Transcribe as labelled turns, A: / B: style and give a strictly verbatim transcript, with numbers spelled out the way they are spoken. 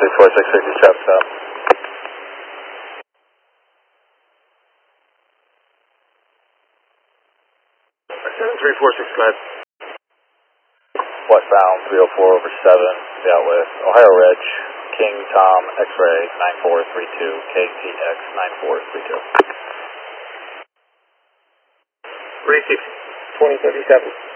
A: three four six six, traffic stop.
B: seven three four six, go ahead.
A: Westbound three oh four over seven, out with Ohio Ridge, King Tom X-ray nine four three two, K T X nine four three two.
B: Three six twenty thirty seven.